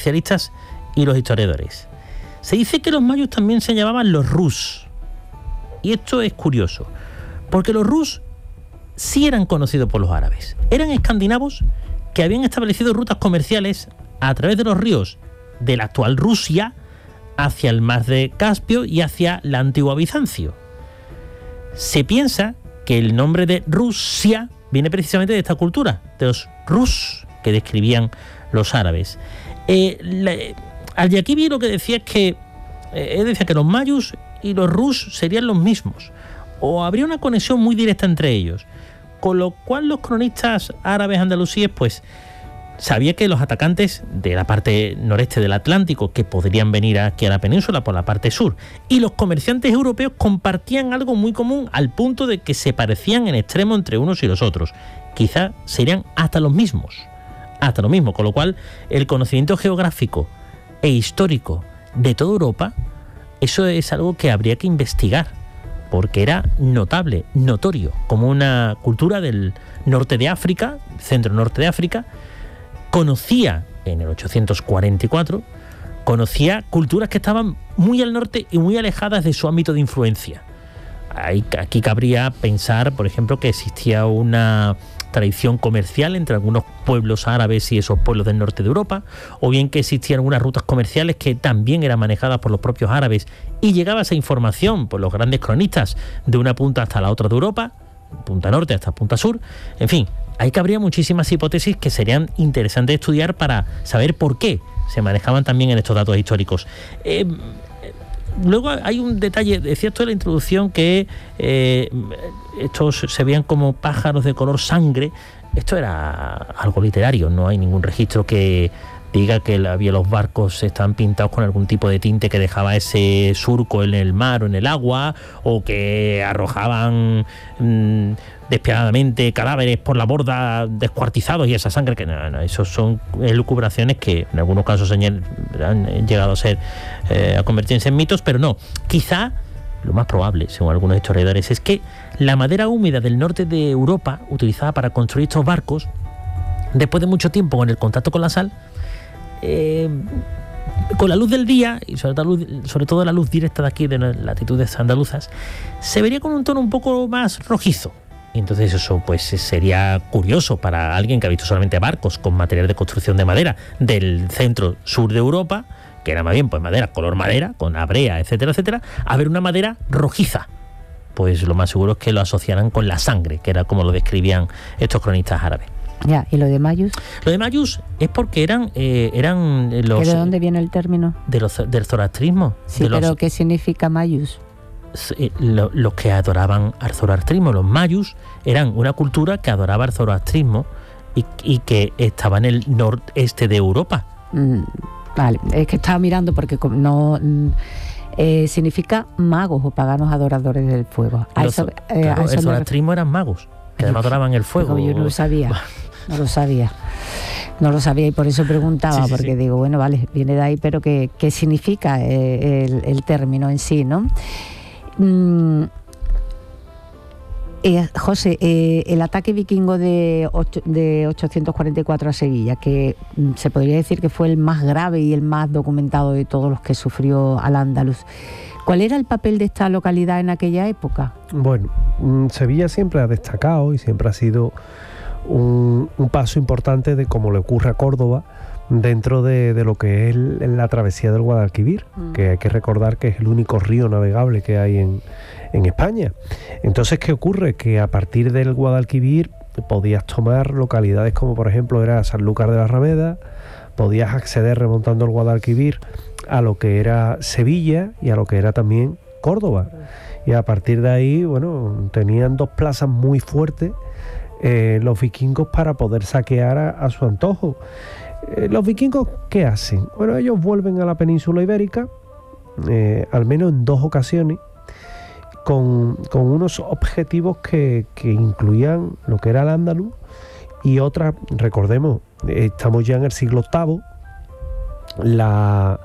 especialistas y los historiadores. Se dice que los mayos también se llamaban los rus. Y esto es curioso, porque los rus sí eran conocidos por los árabes. Eran escandinavos que habían establecido rutas comerciales a través de los ríos de la actual Rusia hacia el mar de Caspio y hacia la antigua Bizancio. Se piensa que el nombre de Rusia viene precisamente de esta cultura, de los rus que describían los árabes. Al-Yaquibi lo que decía es que decía que los mayus y los rus serían los mismos, o habría una conexión muy directa entre ellos, con lo cual los cronistas árabes andalusíes pues sabía que los atacantes de la parte noreste del Atlántico, que podrían venir aquí a la península por la parte sur, y los comerciantes europeos compartían algo muy común al punto de que se parecían en extremo entre unos y los otros. Quizá serían hasta los mismos, con lo cual el conocimiento geográfico e histórico de toda Europa, eso es algo que habría que investigar, porque era notable, notorio, como una cultura del norte de África, centro-norte de África, conocía en el 844, conocía culturas que estaban muy al norte y muy alejadas de su ámbito de influencia. Aquí cabría pensar, por ejemplo, que existía una tradición comercial entre algunos pueblos árabes y esos pueblos del norte de Europa, o bien que existían algunas rutas comerciales que también eran manejadas por los propios árabes y llegaba esa información por los grandes cronistas de una punta hasta la otra de Europa, punta norte hasta punta sur. En fin, ahí cabría muchísimas hipótesis que serían interesantes de estudiar para saber por qué se manejaban también en estos datos históricos. Luego hay un detalle, decía esto de la introducción, que estos se veían como pájaros de color sangre. Esto era algo literario, no hay ningún registro que diga que los barcos estaban pintados con algún tipo de tinte que dejaba ese surco en el mar o en el agua, o que arrojaban despiadadamente cadáveres por la borda descuartizados y esa sangre, que no, esos son elucubraciones que en algunos casos han llegado a ser a convertirse en mitos, pero no, quizá lo más probable, según algunos historiadores, es que la madera húmeda del norte de Europa, utilizada para construir estos barcos, después de mucho tiempo con el contacto con la sal, con la luz del día y sobre todo la luz directa de aquí de las latitudes andaluzas, se vería con un tono un poco más rojizo. Y entonces eso pues sería curioso para alguien que ha visto solamente barcos con material de construcción de madera del centro sur de Europa, que era más bien pues madera, color madera, con abrea, etcétera, etcétera, a ver una madera rojiza. Pues lo más seguro es que lo asociaran con la sangre, que era como lo describían estos cronistas árabes. Ya, ¿y lo de mayus? Lo de mayus es porque eran los... ¿De dónde viene el término? Del zoroastrismo. Sí, pero ¿qué significa mayus? Los que adoraban al zoroastrismo. Los mayus eran una cultura que adoraba al zoroastrismo y que estaba en el noreste de Europa. Vale, es que estaba mirando porque no... significa magos o paganos adoradores del fuego. El zoroastrismo eran magos, que además adoraban el fuego. Yo no lo sabía. No lo sabía y por eso preguntaba, porque digo, bueno, vale, viene de ahí, pero ¿qué significa el término en sí, no? José, el ataque vikingo de 844 a Sevilla, que se podría decir que fue el más grave y el más documentado de todos los que sufrió Al-Ándalus. ¿Cuál era el papel de esta localidad en aquella época? Bueno, Sevilla siempre ha destacado y siempre ha sido un paso importante de cómo le ocurre a Córdoba dentro de lo que es la travesía del Guadalquivir, que hay que recordar que es el único río navegable que hay en España. Entonces, ¿qué ocurre? Que a partir del Guadalquivir podías tomar localidades como por ejemplo era Sanlúcar de Barrameda, podías acceder remontando el Guadalquivir a lo que era Sevilla y a lo que era también Córdoba. Y a partir de ahí, bueno, tenían dos plazas muy fuertes los vikingos para poder saquear a su antojo. ¿Los vikingos qué hacen? Bueno, ellos vuelven a la península ibérica, al menos en 2 ocasiones, con unos objetivos que incluían lo que era el Al-Ándalus y otras, recordemos, estamos ya en el siglo VIII, la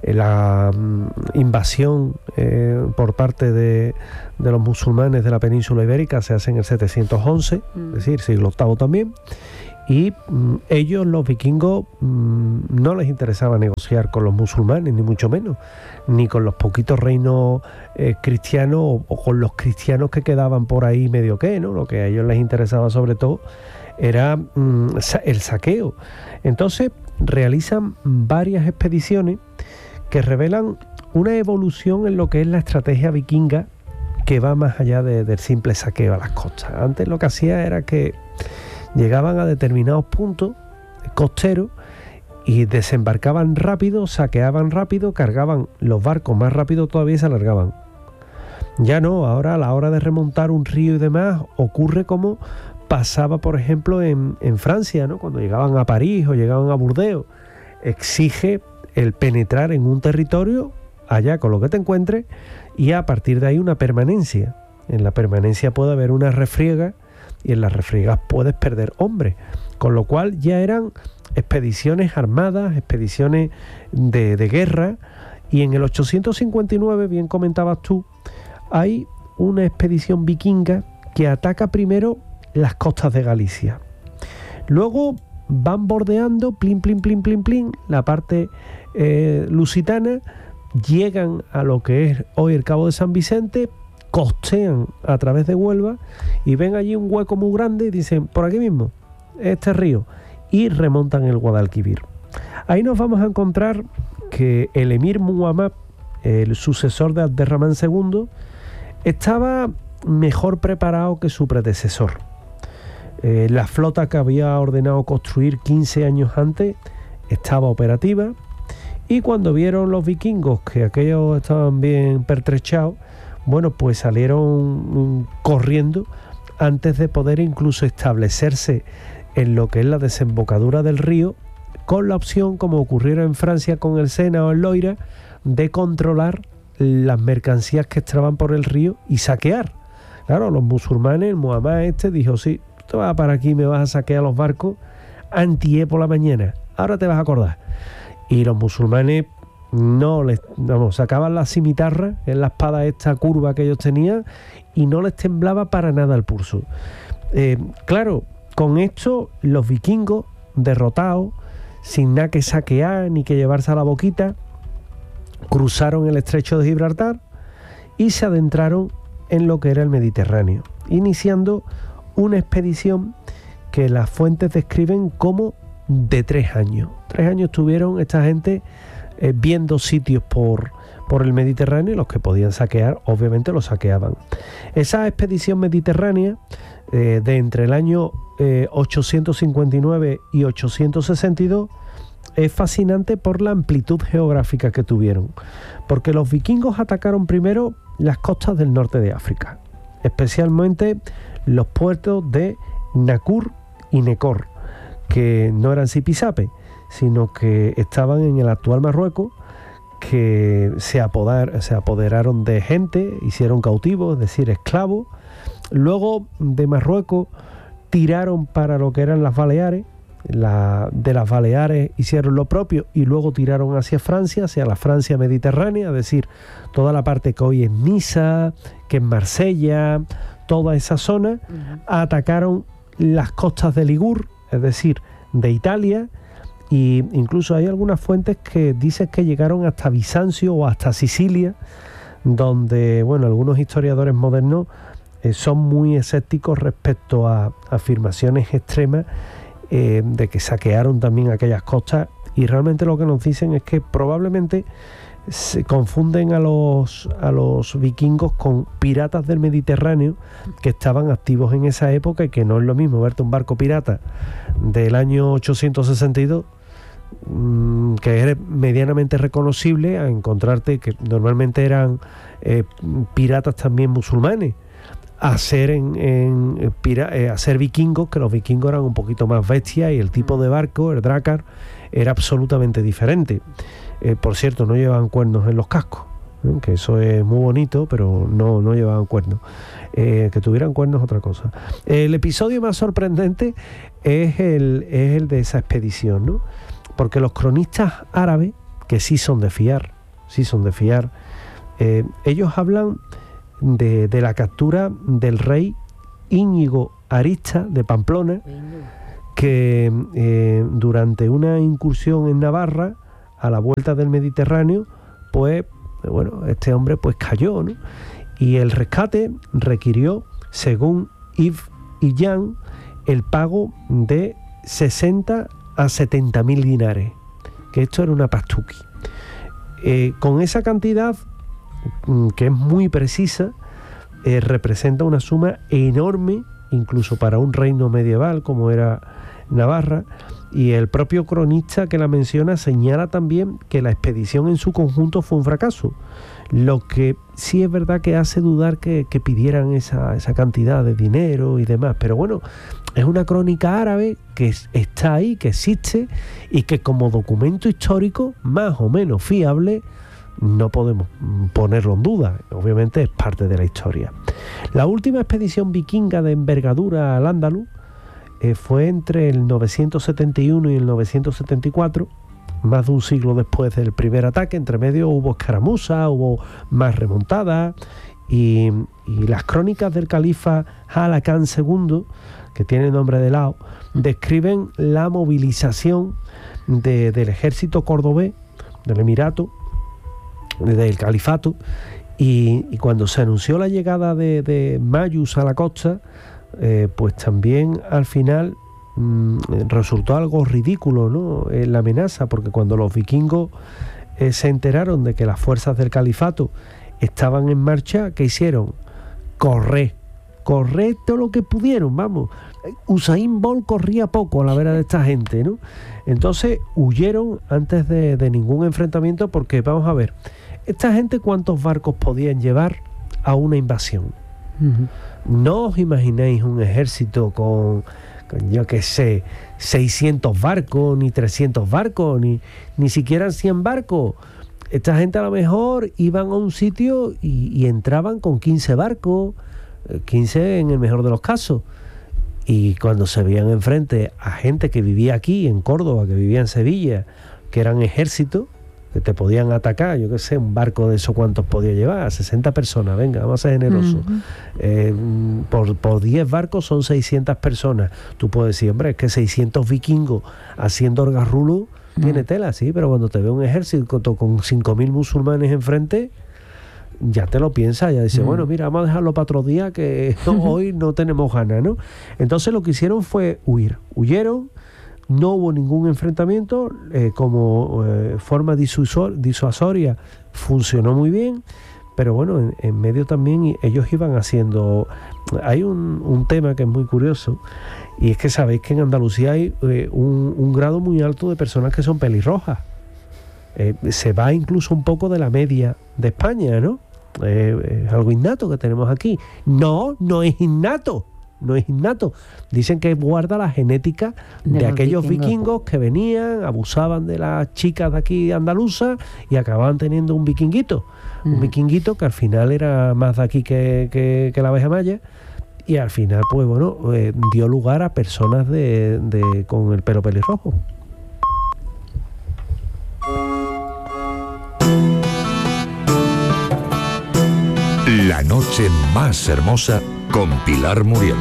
invasión por parte de los musulmanes de la península ibérica se hace en el 711, es decir, siglo VIII también, Y ellos, los vikingos, no les interesaba negociar con los musulmanes, ni mucho menos, ni con los poquitos reinos cristianos o con los cristianos que quedaban por ahí medio que, ¿no? Lo que a ellos les interesaba sobre todo era el saqueo. Entonces realizan varias expediciones que revelan una evolución en lo que es la estrategia vikinga que va más allá del simple saqueo a las costas. Antes lo que hacía era que llegaban a determinados puntos costeros y desembarcaban rápido, saqueaban rápido, cargaban los barcos más rápido todavía y se alargaban. Ya no, ahora a la hora de remontar un río y demás ocurre como pasaba, por ejemplo, en Francia, ¿no? Cuando llegaban a París o llegaban a Burdeos. Exige el penetrar en un territorio, allá con lo que te encuentres, y a partir de ahí una permanencia. En la permanencia puede haber una refriega, y en las refriegas puedes perder hombres, con lo cual ya eran expediciones armadas, expediciones de guerra, y en el 859, bien comentabas tú, hay una expedición vikinga que ataca primero las costas de Galicia. Luego van bordeando, plin, la parte lusitana, llegan a lo que es hoy el Cabo de San Vicente, costean a través de Huelva y ven allí un hueco muy grande y dicen, por aquí mismo, este río, y remontan el Guadalquivir. Ahí nos vamos a encontrar que el emir Muhammad, el sucesor de Abderramán II, estaba mejor preparado que su predecesor. La flota que había ordenado construir 15 años antes estaba operativa, y cuando vieron los vikingos que aquellos estaban bien pertrechados, bueno, pues salieron corriendo antes de poder incluso establecerse en lo que es la desembocadura del río, con la opción, como ocurriera en Francia con el Sena o el Loira, de controlar las mercancías que entraban por el río y saquear. Claro, los musulmanes, el Muhammad dijo, sí, tú vas para aquí, me vas a saquear los barcos antié por la mañana, ahora te vas a acordar. Y los musulmanes sacaban la cimitarra, en la espada esta curva que ellos tenían, y no les temblaba para nada el pulso. Claro, con esto los vikingos, derrotados, sin nada que saquear ni que llevarse a la boquita, cruzaron el estrecho de Gibraltar y se adentraron en lo que era el Mediterráneo, iniciando una expedición que las fuentes describen como de 3 años. 3 años tuvieron esta gente viendo sitios por el Mediterráneo, y los que podían saquear obviamente los saqueaban. Esa expedición mediterránea de entre el año 859 y 862 es fascinante por la amplitud geográfica que tuvieron, porque los vikingos atacaron primero las costas del norte de África, especialmente los puertos de Nakur y Nekor, que no eran zipizape, sino que estaban en el actual Marruecos, que se apoderaron de gente, hicieron cautivos, es decir, esclavos. Luego de Marruecos tiraron para lo que eran las Baleares, de las Baleares hicieron lo propio y luego tiraron hacia Francia, hacia la Francia mediterránea, es decir, toda la parte que hoy es Niza, que es Marsella, toda esa zona. Atacaron las costas de Ligur, es decir, de Italia, y incluso hay algunas fuentes que dicen que llegaron hasta Bizancio o hasta Sicilia, donde, bueno, algunos historiadores modernos son muy escépticos respecto a afirmaciones extremas de que saquearon también aquellas costas, y realmente lo que nos dicen es que probablemente se confunden a los vikingos con piratas del Mediterráneo que estaban activos en esa época, y que no es lo mismo verte un barco pirata del año 862 que es medianamente reconocible, a encontrarte que normalmente eran piratas también musulmanes, a ser vikingos, que los vikingos eran un poquito más bestias y el tipo de barco, el Drakkar, era absolutamente diferente. Por cierto, no llevaban cuernos en los cascos, que eso es muy bonito, pero no llevaban cuernos. Que tuvieran cuernos es otra cosa. El episodio más sorprendente es el de esa expedición, ¿no? Porque los cronistas árabes, que sí son de fiar, ellos hablan de la captura del rey Íñigo Arista de Pamplona, que durante una incursión en Navarra, a la vuelta del Mediterráneo, pues bueno, este hombre pues cayó, ¿no? Y el rescate requirió, según Yves y Jan, el pago de 60 a 70.000 dinares, que esto era una pastuqui. Con esa cantidad, que es muy precisa, representa una suma enorme, incluso para un reino medieval como era Navarra, y el propio cronista que la menciona señala también que la expedición en su conjunto fue un fracaso, lo que sí es verdad que hace dudar que pidieran esa cantidad de dinero y demás, pero bueno, es una crónica árabe que está ahí, que existe y que como documento histórico más o menos fiable no podemos ponerlo en duda, obviamente es parte de la historia. La última expedición vikinga de envergadura al Andaluz fue entre el 971 y el 974, más de un siglo después del primer ataque. Entre medio hubo escaramuzas, hubo más remontadas, y las crónicas del califa Halakán II, que tiene nombre de Lao, describen la movilización del ejército cordobés, del Emirato, del Califato, y cuando se anunció la llegada de Mayus a la costa, pues también al final resultó algo ridículo, ¿no? La amenaza, porque cuando los vikingos se enteraron de que las fuerzas del Califato estaban en marcha, ¿qué hicieron? Correr todo lo que pudieron, vamos. Usain Bolt corría poco a la vera de esta gente, ¿no? Entonces huyeron antes de ningún enfrentamiento, porque vamos a ver, esta gente ¿cuántos barcos podían llevar a una invasión? Uh-huh. No os imagináis un ejército con yo qué sé, 600 barcos, ni 300 barcos, ni siquiera 100 barcos. Esta gente a lo mejor iban a un sitio y entraban con 15 barcos, 15 en el mejor de los casos. Y cuando se veían enfrente a gente que vivía aquí, en Córdoba, que vivía en Sevilla, que eran ejércitos, que te podían atacar, yo qué sé, un barco de eso, ¿cuántos podía llevar? 60 personas, venga, vamos a ser generosos. Por 10 barcos son 600 personas. Tú puedes decir, hombre, es que 600 vikingos haciendo orgarrulo tiene tela, sí, pero cuando te ve un ejército con 5.000 musulmanes enfrente, ya te lo piensas, ya dices, bueno, mira, vamos a dejarlo para otro día, que hoy no tenemos ganas, ¿no? Entonces lo que hicieron fue huir. Huyeron. No hubo ningún enfrentamiento, como forma disuasoria funcionó muy bien, pero bueno, en medio también ellos iban haciendo... Hay un tema que es muy curioso, y es que sabéis que en Andalucía hay un grado muy alto de personas que son pelirrojas. Se va incluso un poco de la media de España, ¿no? Es algo innato que tenemos aquí. No es innato. No es innato. Dicen que guarda la genética de aquellos vikingos que venían, abusaban de las chicas de aquí andaluzas y acababan teniendo un vikinguito. Un vikinguito que al final era más de aquí que la abeja maya, y al final, pues bueno, dio lugar a personas con el pelo pelirrojo. La noche más hermosa con Pilar Muriel.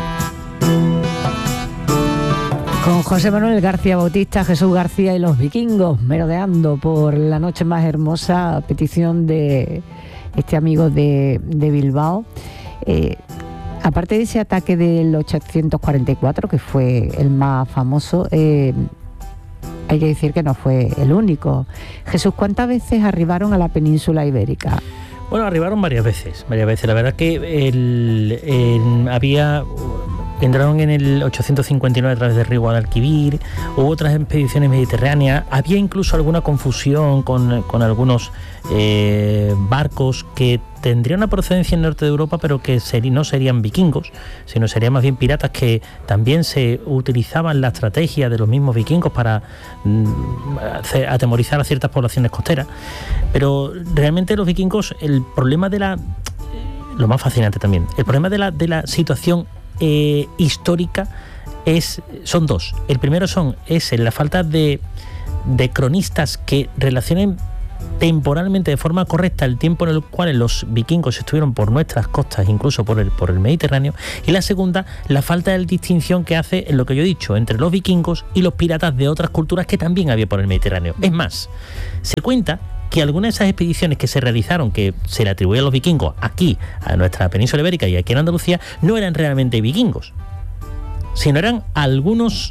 Con José Manuel García Bautista, Jesús García y los vikingos merodeando por la noche más hermosa, a petición de este amigo de Bilbao. Aparte de ese ataque del 844, que fue el más famoso, hay que decir que no fue el único. Jesús, ¿cuántas veces arribaron a la península ibérica? Bueno, arribaron varias veces. La verdad que entraron en el 859 a través del río Guadalquivir, hubo otras expediciones mediterráneas, había incluso alguna confusión con algunos barcos que tendrían una procedencia en el norte de Europa, pero que no serían vikingos, sino serían más bien piratas, que también se utilizaban la estrategia de los mismos vikingos para atemorizar a ciertas poblaciones costeras. Pero realmente los vikingos, el problema lo más fascinante también, el problema de la situación histórica son dos. El primero es la falta de cronistas que relacionen temporalmente de forma correcta el tiempo en el cual los vikingos estuvieron por nuestras costas, incluso por el Mediterráneo, y la segunda, la falta de distinción que hace en lo que yo he dicho entre los vikingos y los piratas de otras culturas que también había por el Mediterráneo. Es más, se cuenta que algunas de esas expediciones que se realizaron, que se le atribuían a los vikingos aquí, a nuestra península ibérica y aquí en Andalucía, no eran realmente vikingos, sino eran algunos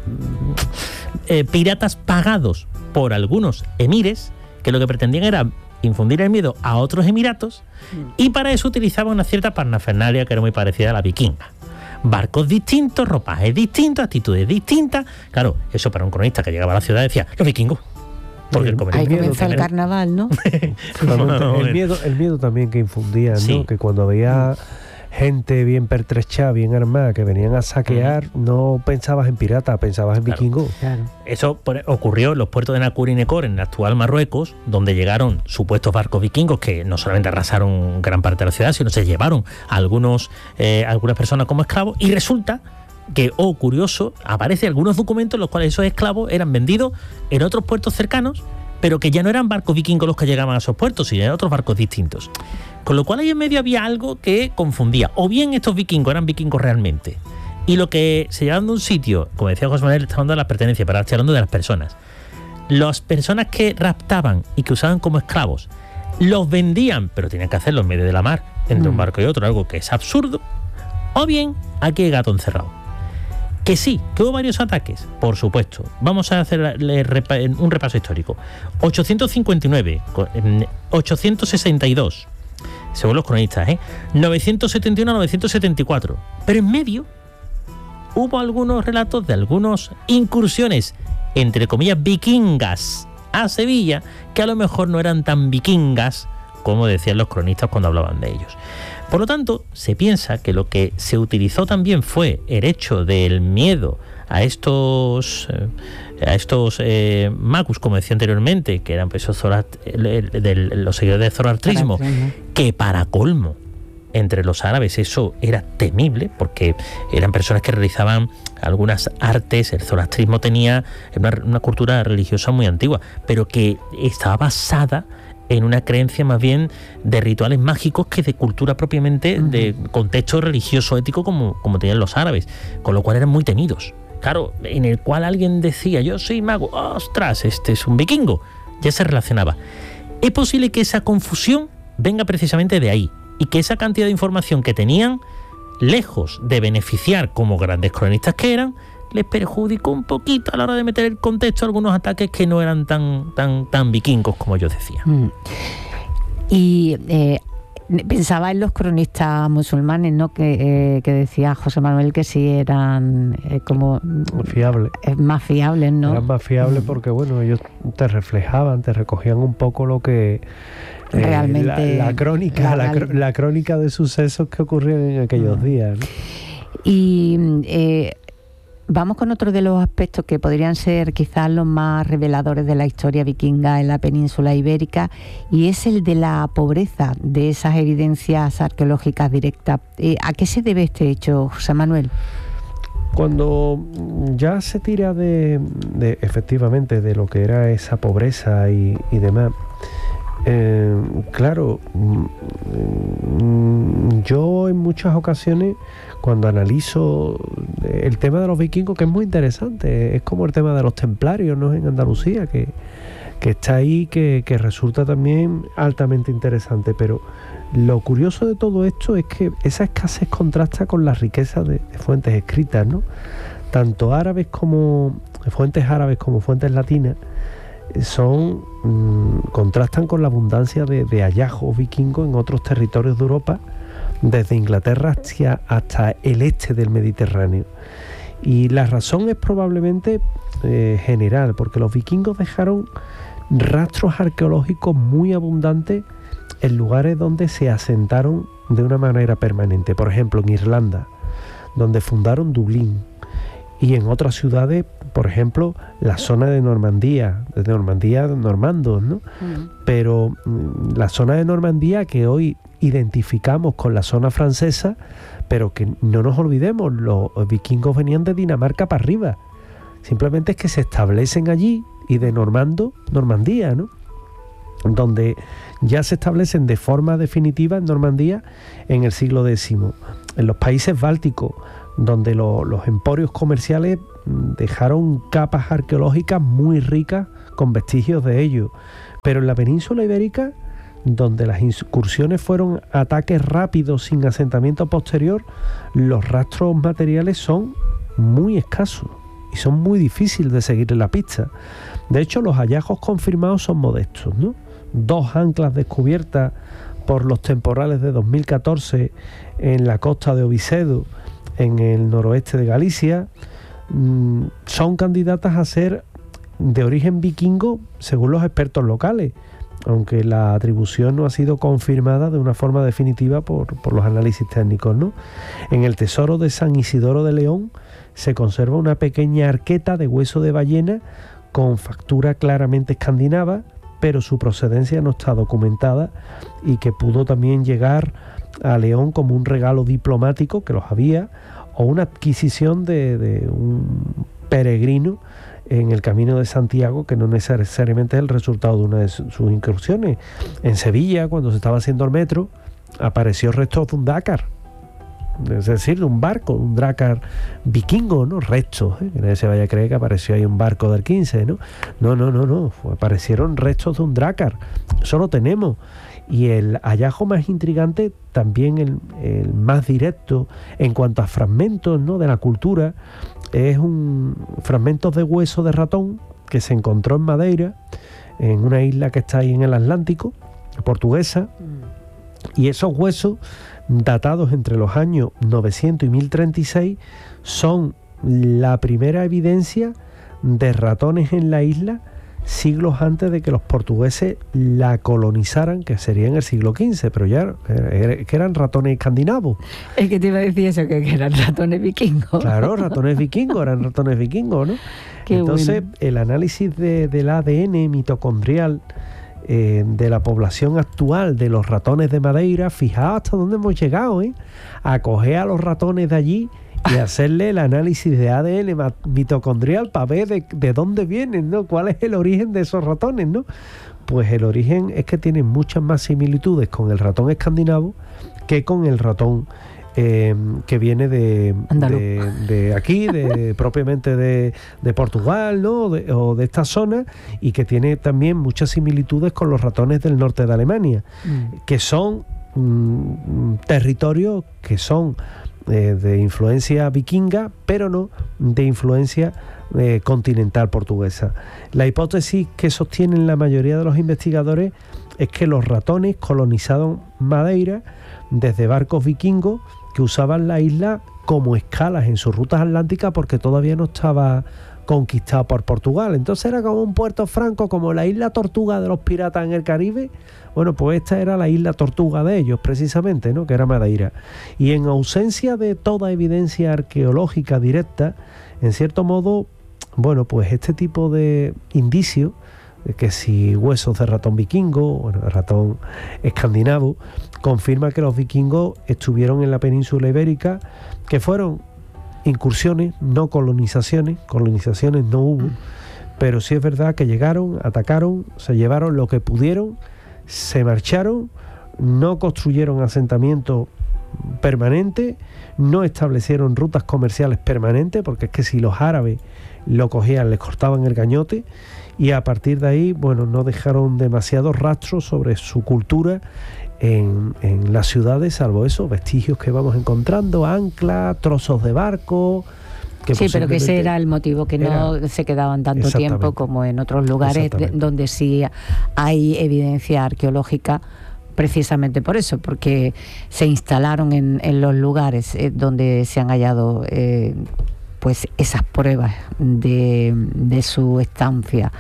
piratas pagados por algunos emires que lo que pretendían era infundir el miedo a otros emiratos, y para eso utilizaban una cierta parafernalia que era muy parecida a la vikinga. Barcos distintos, ropajes distintos, actitudes distintas. Claro, eso para un cronista que llegaba a la ciudad decía, los vikingos. Porque ahí comenzó el carnaval, ¿no? El miedo también que infundían, ¿no? Sí. Que cuando había gente bien pertrechada, bien armada, que venían a saquear, no pensabas en pirata, pensabas en vikingo. Claro. Eso ocurrió en los puertos de Nakur y Nekor, en el actual Marruecos, donde llegaron supuestos barcos vikingos que no solamente arrasaron gran parte de la ciudad, sino se llevaron a algunas personas como esclavos, y resulta que, curioso, aparecen algunos documentos en los cuales esos esclavos eran vendidos en otros puertos cercanos, pero que ya no eran barcos vikingos los que llegaban a esos puertos, sino eran otros barcos distintos. Con lo cual ahí en medio había algo que confundía. O bien estos vikingos eran vikingos realmente, y lo que se llevaban de un sitio, como decía José Manuel, está hablando de las pertenencias, pero ahora estoy hablando de las personas. Las personas que raptaban y que usaban como esclavos, los vendían, pero tenían que hacerlo en medio de la mar, entre un barco y otro, algo que es absurdo. O bien aquí hay gato encerrado. Que sí, que hubo varios ataques, por supuesto. Vamos a hacer un repaso histórico. 859, 862, según los cronistas, 971 a 974. Pero en medio hubo algunos relatos de algunas incursiones, entre comillas, vikingas a Sevilla, que a lo mejor no eran tan vikingas como decían los cronistas cuando hablaban de ellos. Por lo tanto, se piensa que lo que se utilizó también fue el hecho del miedo a estos magus, como decía anteriormente, que eran pues, los seguidores del zoroastrismo, que para colmo, entre los árabes eso era temible, porque eran personas que realizaban algunas artes. El zoroastrismo tenía una cultura religiosa muy antigua, pero que estaba basada en una creencia más bien de rituales mágicos que de cultura propiamente, de contexto religioso ético como tenían los árabes, con lo cual eran muy temidos. Claro, en el cual alguien decía, yo soy mago, ostras, este es un vikingo, ya se relacionaba. Es posible que esa confusión venga precisamente de ahí, y que esa cantidad de información que tenían, lejos de beneficiar como grandes cronistas que eran, les perjudicó un poquito a la hora de meter el contexto a algunos ataques que no eran tan vikingos como yo decía. Y pensaba en los cronistas musulmanes, ¿no? Que decía José Manuel que sí eran como fiables. Más fiables, ¿no? Eran más fiables porque, bueno, ellos te reflejaban, te recogían un poco lo que realmente la crónica de sucesos que ocurrían en aquellos días, ¿no? Y vamos con otro de los aspectos que podrían ser quizás los más reveladores de la historia vikinga en la península ibérica, y es el de la pobreza de esas evidencias arqueológicas directas. ¿A qué se debe este hecho, José Manuel? Cuando ya se tira de efectivamente de lo que era esa pobreza y demás, claro, yo en muchas ocasiones, cuando analizo el tema de los vikingos, que es muy interesante, es como el tema de los templarios, ¿no? En Andalucía, que está ahí, que resulta también altamente interesante, pero lo curioso de todo esto es que esa escasez contrasta con la riqueza de fuentes escritas, ¿no? Tanto árabes como fuentes latinas contrastan con la abundancia de hallazgos vikingos en otros territorios de Europa, desde Inglaterra hasta el este del Mediterráneo. Y la razón es probablemente general, porque los vikingos dejaron rastros arqueológicos muy abundantes en lugares donde se asentaron de una manera permanente. Por ejemplo, en Irlanda, donde fundaron Dublín, y en otras ciudades, por ejemplo, la zona de Normandía, normandos, ¿no? Pero la zona de Normandía que hoy identificamos con la zona francesa, pero que no nos olvidemos, los vikingos venían de Dinamarca para arriba. Simplemente es que se establecen allí y de Normandía, ¿no? donde ya se establecen de forma definitiva en Normandía en el siglo X. En los países bálticos, donde los emporios comerciales dejaron capas arqueológicas muy ricas con vestigios de ello. Pero en la península ibérica, donde las incursiones fueron ataques rápidos sin asentamiento posterior, los rastros materiales son muy escasos y son muy difíciles de seguir en la pista. De hecho, los hallazgos confirmados son modestos, ¿no? 2 anclas descubiertas por los temporales de 2014 en la costa de Ovisedo, en el noroeste de Galicia, son candidatas a ser de origen vikingo según los expertos locales, aunque la atribución no ha sido confirmada de una forma definitiva por los análisis técnicos, ¿no? En el tesoro de San Isidoro de León se conserva una pequeña arqueta de hueso de ballena con factura claramente escandinava, pero su procedencia no está documentada y que pudo también llegar a León como un regalo diplomático, que los había, o una adquisición de un peregrino en el Camino de Santiago, que no necesariamente es el resultado de una de sus incursiones. En Sevilla, cuando se estaba haciendo el metro, apareció restos de un dácar, es decir, de un barco, un drácar vikingo, ¿no? Restos, que nadie se vaya a creer que apareció ahí un barco del 15, ¿no? No, aparecieron restos de un drácar, eso lo tenemos. Y el hallazgo más intrigante, también el más directo en cuanto a fragmentos, ¿no?, de la cultura, es fragmentos de hueso de ratón que se encontró en Madeira, en una isla que está ahí en el Atlántico, portuguesa, y esos huesos, datados entre los años 900 y 1036, son la primera evidencia de ratones en la isla siglos antes de que los portugueses la colonizaran, que sería en el siglo XV, pero ya que eran ratones escandinavos. Es que te iba a decir eso, que eran ratones vikingos. Claro, ratones vikingos, ¿no? Qué entonces, bueno. El análisis del ADN mitocondrial de la población actual de los ratones de Madeira, fijaos hasta dónde hemos llegado, a coger a los ratones de allí y hacerle el análisis de ADN mitocondrial para ver de dónde vienen, ¿no? ¿Cuál es el origen de esos ratones, ¿no? Pues el origen es que tienen muchas más similitudes con el ratón escandinavo que con el ratón que viene de aquí, propiamente de Portugal, ¿no? O de esta zona, y que tiene también muchas similitudes con los ratones del norte de Alemania, que son territorios que son de influencia vikinga, pero no de influencia continental portuguesa. La hipótesis que sostienen la mayoría de los investigadores es que los ratones colonizaron Madeira desde barcos vikingos que usaban la isla como escalas en sus rutas atlánticas, porque todavía no estaba conquistado por Portugal. Entonces era como un puerto franco, como la isla Tortuga de los piratas en el Caribe. Bueno, pues esta era la isla Tortuga de ellos, precisamente, ¿no?, que era Madeira. Y en ausencia de toda evidencia arqueológica directa, en cierto modo, bueno, pues este tipo de indicios, de que si huesos de ratón vikingo, bueno, de ratón escandinavo, confirma que los vikingos estuvieron en la península ibérica, que fueron incursiones, no colonizaciones no hubo, pero sí es verdad que llegaron, atacaron, se llevaron lo que pudieron, se marcharon, no construyeron asentamientos permanentes, no establecieron rutas comerciales permanentes, porque es que si los árabes lo cogían, les cortaban el gañote, y a partir de ahí, bueno, no dejaron demasiados rastros sobre su cultura en las ciudades, salvo esos vestigios que vamos encontrando, anclas, trozos de barco. Sí, pero que ese era el motivo, que no se quedaban tanto tiempo como en otros lugares donde sí hay evidencia arqueológica, precisamente por eso, porque se instalaron en los lugares donde se han hallado pues esas pruebas de su estancia.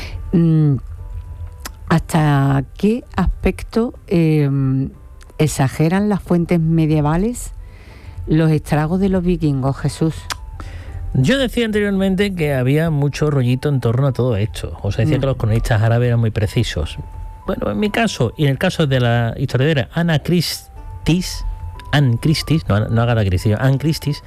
¿Hasta qué aspecto exageran las fuentes medievales los estragos de los vikingos, Jesús? Yo decía anteriormente que había mucho rollito en torno a todo esto. O sea, decía que los cronistas árabes eran muy precisos. Bueno, en mi caso, y en el caso de la historiadora Anne Christie, no Agatha Christie, Anne Christie,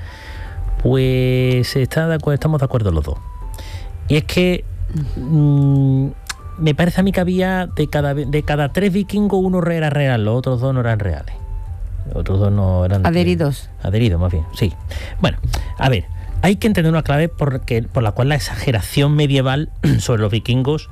pues estamos de acuerdo los dos. Y es que me parece a mí que había de cada 3 vikingos, uno era real, los otros 2 no eran reales. Los otros 2 no eran... Adheridos. Adheridos, más bien, sí. Bueno, a ver, hay que entender una clave por la cual la exageración medieval sobre los vikingos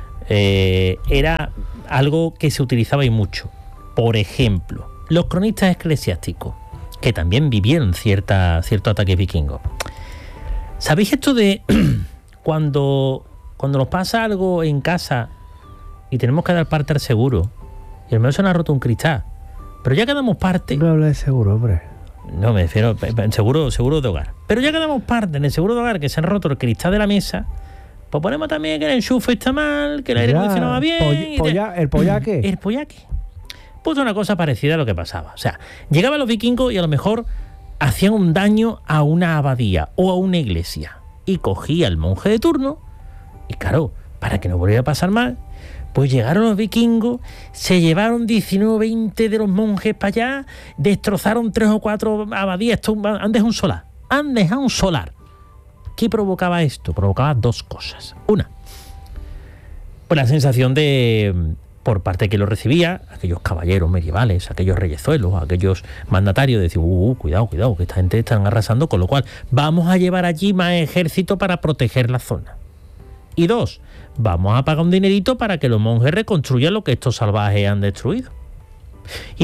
era algo que se utilizaba y mucho. Por ejemplo, los cronistas eclesiásticos, que también vivieron cierto ataque vikingo. ¿Sabéis esto de cuando nos pasa algo en casa y tenemos que dar parte al seguro y al menos se nos ha roto un cristal, pero ya que damos parte... No habla de seguro, hombre. No, me refiero en seguro de hogar. Pero ya que damos parte en el seguro de hogar, que se han roto el cristal de la mesa, pues ponemos también que el enchufe está mal, que el aire acondicionado va bien... ¿El pollaque? El pollaque. Pues una cosa parecida a lo que pasaba. O sea, llegaban los vikingos y a lo mejor hacían un daño a una abadía o a una iglesia. Y cogía el monje de turno y claro, para que no volviera a pasar mal, pues llegaron los vikingos, se llevaron 19 o 20 de los monjes para allá, destrozaron 3 o 4 abadías, han dejado un solar. ¿Qué provocaba esto? Provocaba 2 cosas. Una, pues la sensación de... por parte de que lo recibía, aquellos caballeros medievales, aquellos reyezuelos, aquellos mandatarios, de decir, cuidado, que esta gente están arrasando, con lo cual vamos a llevar allí más ejército para proteger la zona. Y 2, vamos a pagar un dinerito para que los monjes reconstruyan lo que estos salvajes han destruido. Y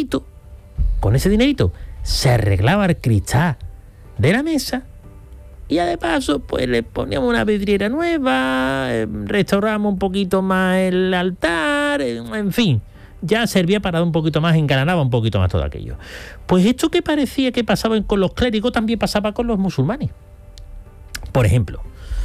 con ese dinerito, se arreglaba el cristal de la mesa y ya de paso, pues le poníamos una vidriera nueva, restauramos un poquito más el altar, en fin, ya servía para dar un poquito más, engalanaba un poquito más todo aquello. Pues esto que parecía que pasaba con los clérigos también pasaba con los musulmanes. Por ejemplo,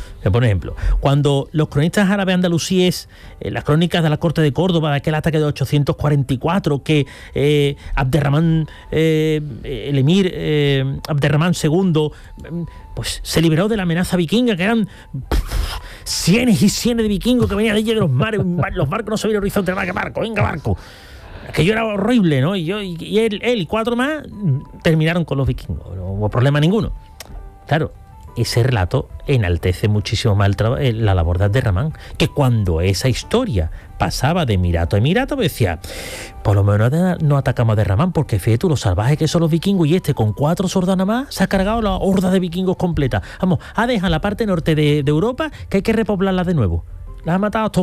cuando los cronistas árabes andalusíes, las crónicas de la corte de Córdoba, de aquel ataque de 844, que Abderramán, el emir Abderramán II, pues se liberó de la amenaza vikinga, que eran cienes y cienes de vikingos que venían de allí de los mares, los barcos no se veían horizonte, venga barco. Aquello era horrible, ¿no? Y él y 4 más terminaron con los vikingos, no hubo problema ninguno. Claro, ese relato enaltece muchísimo más la labor de Abderramán, que cuando esa historia pasaba de emirato a emirato, pues decía, por lo menos no atacamos a Abderramán, porque fíjate tú, los salvajes que son los vikingos, y con 4 soldados nada más se ha cargado la horda de vikingos completa. Vamos, ha dejado la parte norte de Europa, que hay que repoblarla de nuevo. Las ha matado a todos.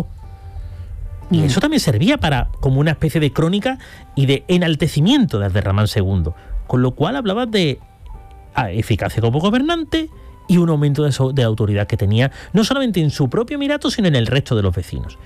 Y eso también servía como una especie de crónica y de enaltecimiento de Abderramán II, con lo cual hablaba de eficacia como gobernante y un aumento de autoridad que tenía, no solamente en su propio emirato, sino en el resto de los vecinos.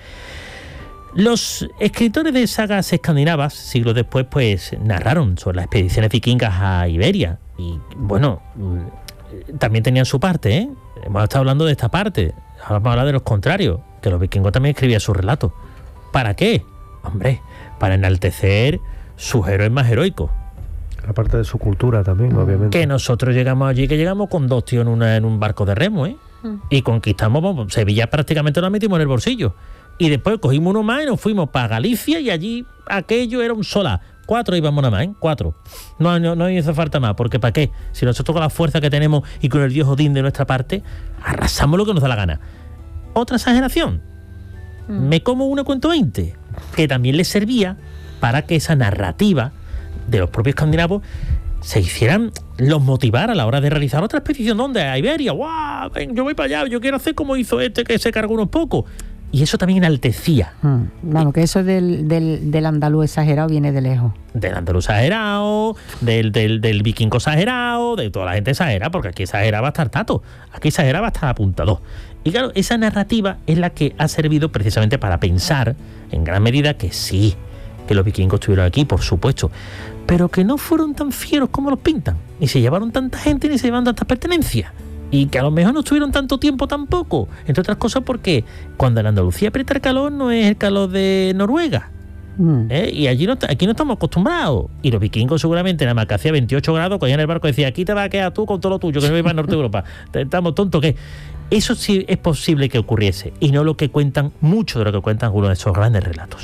Los escritores de sagas escandinavas, siglos después, pues narraron sobre las expediciones vikingas a Iberia. Y bueno, también tenían su parte, ¿eh? Hemos estado hablando de esta parte. Ahora vamos a hablar de los contrarios, que los vikingos también escribían sus relatos. ¿Para qué? Hombre, para enaltecer sus héroes más heroicos. La parte de su cultura también, obviamente. Que nosotros llegamos allí, que llegamos con 2 tíos en un barco de remo, ¿eh? Y conquistamos, Sevilla prácticamente la metimos en el bolsillo. Y después cogimos uno más y nos fuimos para Galicia, y allí aquello era un solar. 4 íbamos nada más, ¿eh? 4. No hizo falta más, porque ¿para qué? Si nosotros con la fuerza que tenemos y con el dios Odín de nuestra parte, arrasamos lo que nos da la gana. Otra exageración. Me como una cuento 20, que también les servía para que esa narrativa de los propios escandinavos los motivara a la hora de realizar otra expedición. ¿Dónde? A Iberia. ¡Guau! Ven, yo voy para allá, yo quiero hacer como hizo que se cargó unos pocos. Y eso también enaltecía. Vamos, que eso del andaluz exagerado viene de lejos. Del andaluz exagerado, del vikingo exagerado, de toda la gente exagera, porque aquí exageraba hasta el tato, aquí exageraba hasta el apuntador. Y claro, esa narrativa es la que ha servido precisamente para pensar, en gran medida, que sí, que los vikingos estuvieron aquí, por supuesto, pero que no fueron tan fieros como los pintan, ni se llevaron tanta gente, ni se llevaron tantas pertenencias. Y que a lo mejor no estuvieron tanto tiempo tampoco, entre otras cosas porque cuando en Andalucía aprieta el calor no es el calor de Noruega. Y aquí no estamos acostumbrados. Y los vikingos seguramente nada más que hacía 28 grados, cogían el barco y decían, aquí te vas a quedar tú con todo lo tuyo, que no ibas al norte de Europa. Estamos tontos, ¿qué? Eso sí es posible que ocurriese, y no lo que cuentan, mucho de lo que cuentan algunos de esos grandes relatos.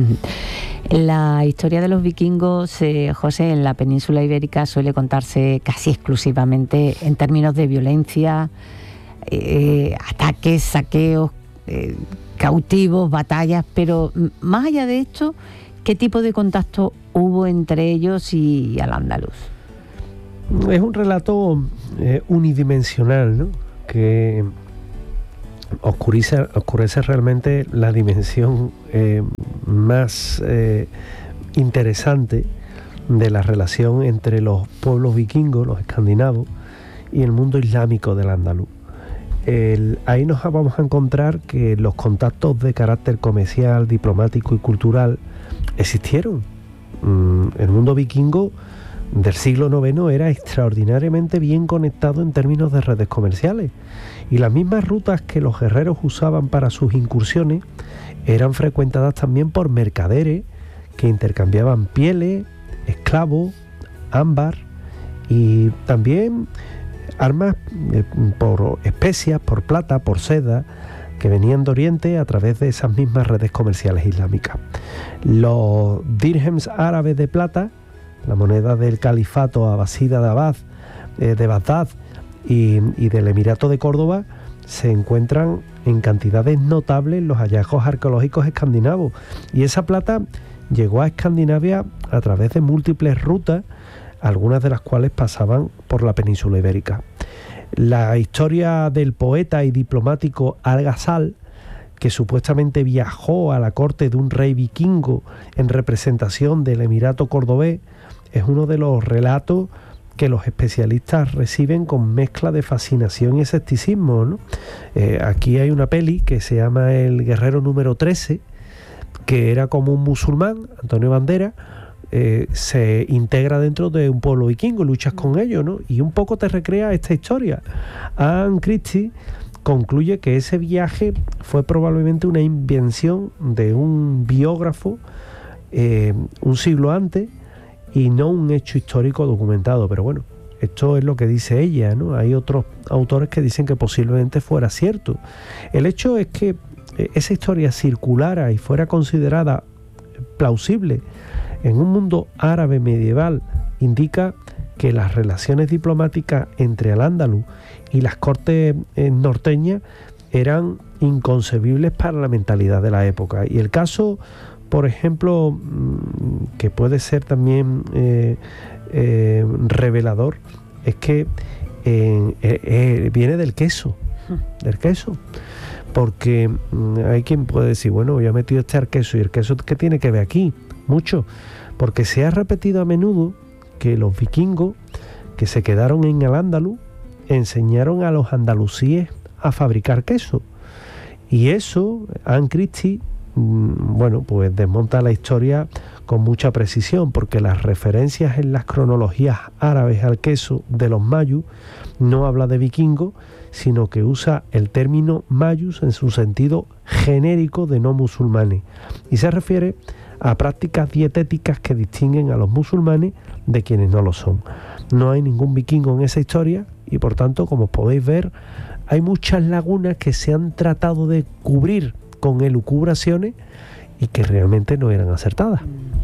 La historia de los vikingos, José, en la península ibérica suele contarse casi exclusivamente en términos de violencia, ataques, saqueos. cautivos, batallas, pero más allá de esto, ¿qué tipo de contacto hubo entre ellos y Al-Ándalus? Es un relato unidimensional, ¿no? Que oscurece realmente la dimensión más interesante de la relación entre los pueblos vikingos, los escandinavos, y el mundo islámico del Andaluz. Ahí nos vamos a encontrar que los contactos de carácter comercial, diplomático y cultural existieron. El mundo vikingo del siglo IX era extraordinariamente bien conectado en términos de redes comerciales, y las mismas rutas que los guerreros usaban para sus incursiones eran frecuentadas también por mercaderes que intercambiaban pieles, esclavos, ámbar y también armas por especias, por plata, por seda, que venían de Oriente a través de esas mismas redes comerciales islámicas. Los dirhems árabes de plata, la moneda del califato abasida de Bagdad y del Emirato de Córdoba, se encuentran en cantidades notables en los hallazgos arqueológicos escandinavos, y esa plata llegó a Escandinavia a través de múltiples rutas, algunas de las cuales pasaban por la península ibérica. La historia del poeta y diplomático Al-Ghazal, que supuestamente viajó a la corte de un rey vikingo en representación del Emirato cordobés, es uno de los relatos que los especialistas reciben con mezcla de fascinación y escepticismo, ¿no? Aquí hay una peli que se llama El guerrero número 13, que era como un musulmán, Antonio Banderas, se integra dentro de un pueblo vikingo, luchas con ellos, ¿no? Y un poco te recrea esta historia. Anne Christie concluye que ese viaje fue probablemente una invención de un biógrafo un siglo antes y no un hecho histórico documentado. Pero bueno, esto es lo que dice ella, ¿no? Hay otros autores que dicen que posiblemente fuera cierto. El hecho es que esa historia circulara y fuera considerada plausible en un mundo árabe medieval indica que las relaciones diplomáticas entre Al-Ándalus y las cortes norteñas eran inconcebibles para la mentalidad de la época. Y el caso, por ejemplo, que puede ser también revelador, es que viene del queso, porque hay quien puede decir, bueno, yo he metido al queso, y el queso, ¿qué tiene que ver aquí? Mucho, porque se ha repetido a menudo que los vikingos que se quedaron en Al-Ándalus enseñaron a los andalusíes a fabricar queso, y eso Anne Christie pues desmonta la historia con mucha precisión, porque las referencias en las cronologías árabes al queso de los mayus no habla de vikingos, sino que usa el término mayus en su sentido genérico de no musulmanes, y se refiere a prácticas dietéticas que distinguen a los musulmanes de quienes no lo son. No hay ningún vikingo en esa historia, y por tanto, como podéis ver, hay muchas lagunas que se han tratado de cubrir con elucubraciones y que realmente no eran acertadas.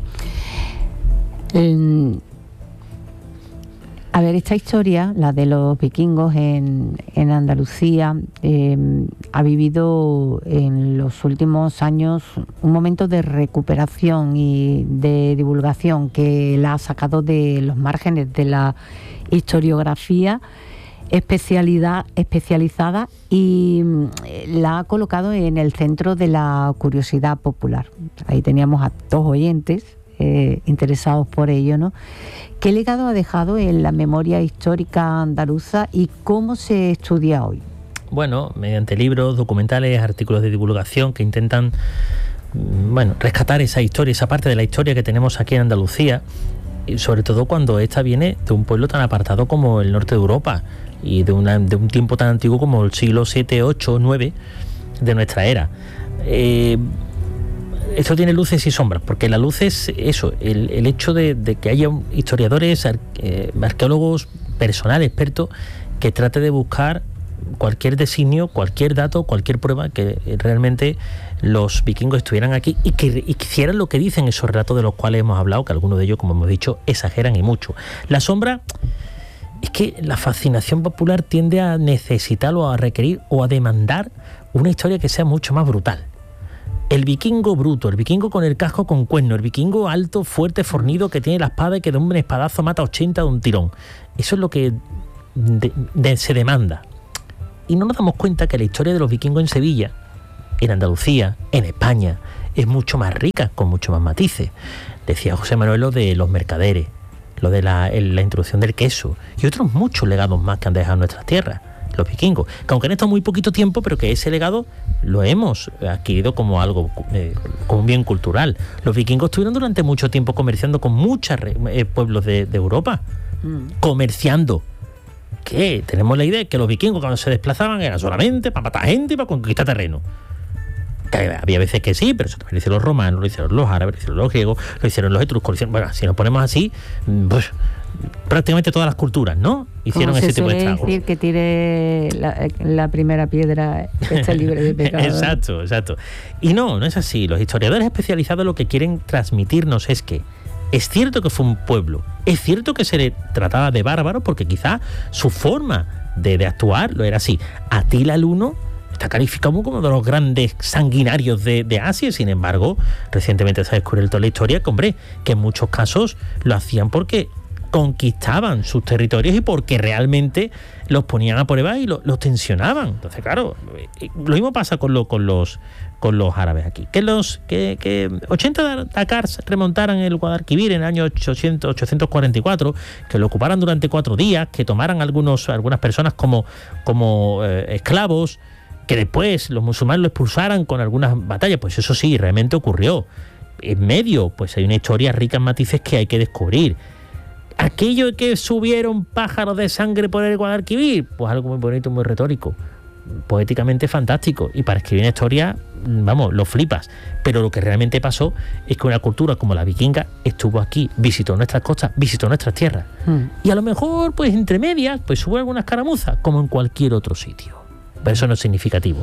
A ver, esta historia, la de los vikingos en Andalucía, ha vivido en los últimos años un momento de recuperación y de divulgación que la ha sacado de los márgenes de la historiografía especializada y la ha colocado en el centro de la curiosidad popular. Ahí teníamos a dos oyentes interesados por ello, ¿no? ¿Qué legado ha dejado en la memoria histórica andaluza y cómo se estudia hoy? Bueno, mediante libros, documentales, artículos de divulgación que intentan, rescatar esa historia, esa parte de la historia que tenemos aquí en Andalucía, y sobre todo cuando esta viene de un pueblo tan apartado como el norte de Europa y de un tiempo tan antiguo como el siglo 7, 8, 9 de nuestra era. Esto tiene luces y sombras, porque la luz es eso, el hecho de que haya historiadores, arqueólogos, personal experto, que trate de buscar cualquier designio, cualquier dato, cualquier prueba que realmente los vikingos estuvieran aquí y que hicieran lo que dicen esos relatos de los cuales hemos hablado, que algunos de ellos, como hemos dicho, exageran y mucho. La sombra es que la fascinación popular tiende a necesitar o a requerir o a demandar una historia que sea mucho más brutal. El vikingo bruto, el vikingo con el casco con cuerno, el vikingo alto, fuerte, fornido, que tiene la espada y que de un espadazo mata 80 de un tirón. Eso es lo que se demanda. Y no nos damos cuenta que la historia de los vikingos en Sevilla, en Andalucía, en España, es mucho más rica, con mucho más matices. Decía José Manuel lo de los mercaderes, lo de la introducción del queso y otros muchos legados más que han dejado en nuestras tierras, los vikingos, que aunque han estado muy poquito tiempo, pero que ese legado lo hemos adquirido como algo, como un bien cultural. Los vikingos estuvieron durante mucho tiempo comerciando con muchos pueblos de Europa, comerciando. Que tenemos la idea de que los vikingos cuando se desplazaban era solamente para matar gente y para conquistar terreno. Que había veces que sí, pero eso también lo hicieron los romanos, lo hicieron los árabes, lo hicieron los griegos, lo hicieron los etruscos. Bueno, si nos ponemos así, pues prácticamente todas las culturas, ¿no? Hicieron ese tipo de estragos. Decir que tire la primera piedra está libre de pecado. Exacto. Y no es así. Los historiadores especializados lo que quieren transmitirnos es que es cierto que fue un pueblo, es cierto que se le trataba de bárbaro porque quizá su forma de actuar lo era así. Atila el Huno está calificado como uno de los grandes sanguinarios de Asia, sin embargo, recientemente se ha descubierto en la historia que, hombre, que en muchos casos lo hacían porque conquistaban sus territorios y porque realmente los ponían a prueba y los tensionaban. Entonces, claro, lo mismo pasa con los árabes aquí. Que 80 Dakars remontaran el Guadalquivir en el año 844, que lo ocuparan durante 4 días, que tomaran algunas personas como esclavos, que después los musulmanes lo expulsaran con algunas batallas, pues eso sí, realmente ocurrió. En medio, pues hay una historia rica en matices que hay que descubrir. Aquello de que subieron pájaros de sangre por el Guadalquivir, pues algo muy bonito, muy retórico, poéticamente fantástico, y para escribir una historia, vamos, lo flipas. Pero lo que realmente pasó es que una cultura como la vikinga estuvo aquí, visitó nuestras costas, visitó nuestras tierras. Y a lo mejor, pues entre medias, pues hubo algunas escaramuzas, como en cualquier otro sitio. Pero eso no es significativo.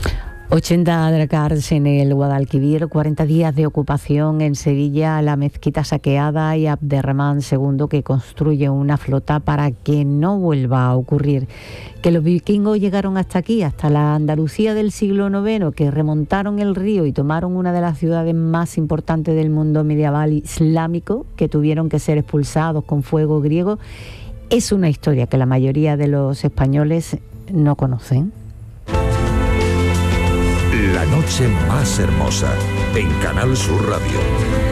80 Dakars en el Guadalquivir, 40 días de ocupación en Sevilla, la mezquita saqueada y Abderramán II que construye una flota para que no vuelva a ocurrir. Que los vikingos llegaron hasta aquí, hasta la Andalucía del siglo IX, que remontaron el río y tomaron una de las ciudades más importantes del mundo medieval islámico, que tuvieron que ser expulsados con fuego griego, es una historia que la mayoría de los españoles no conocen. La noche más hermosa en Canal Sur Radio.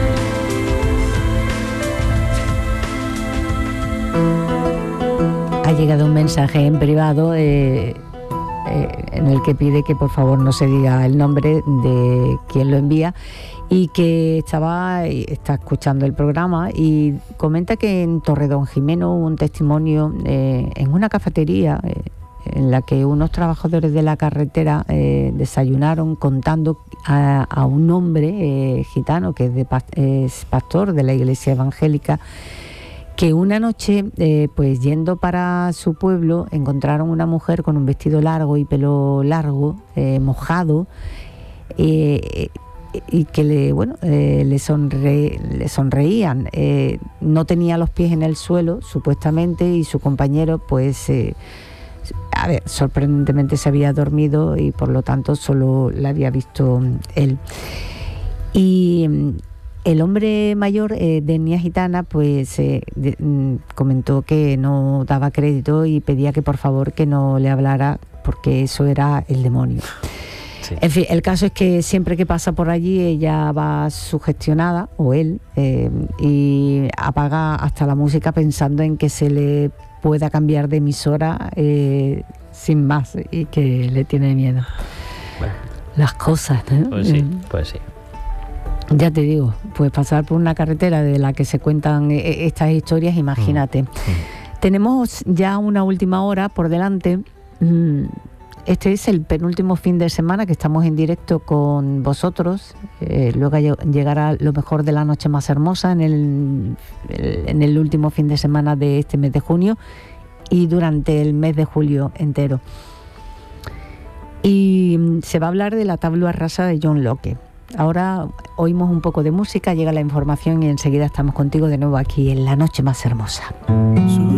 Ha llegado un mensaje en privado en el que pide que por favor no se diga el nombre de quien lo envía y que está escuchando el programa y comenta que en Torredonjimeno hubo un testimonio en una cafetería en la que unos trabajadores de la carretera desayunaron contando a un hombre gitano que es pastor de la iglesia evangélica, que una noche, pues yendo para su pueblo, encontraron una mujer con un vestido largo y pelo largo, mojado, y que le sonreían. No tenía los pies en el suelo, supuestamente, y su compañero, pues... sorprendentemente se había dormido y por lo tanto solo la había visto él. Y el hombre mayor de etnia gitana pues comentó que no daba crédito y pedía que por favor que no le hablara porque eso era el demonio. Sí. En fin, el caso es que siempre que pasa por allí ella va sugestionada, o él, y apaga hasta la música pensando en que se le pueda cambiar de emisora sin más y que le tiene miedo. Bueno. Las cosas, ¿no? Pues sí. Ya te digo, pues pasar por una carretera de la que se cuentan estas historias, imagínate. Tenemos ya una última hora por delante. Este es el penúltimo fin de semana que estamos en directo con vosotros. Luego llegará lo mejor de la noche más hermosa en el último fin de semana de este mes de junio y durante el mes de julio entero. Y se va a hablar de la tabla rasa de John Locke. Ahora oímos un poco de música, llega la información y enseguida estamos contigo de nuevo aquí en La Noche Más Hermosa.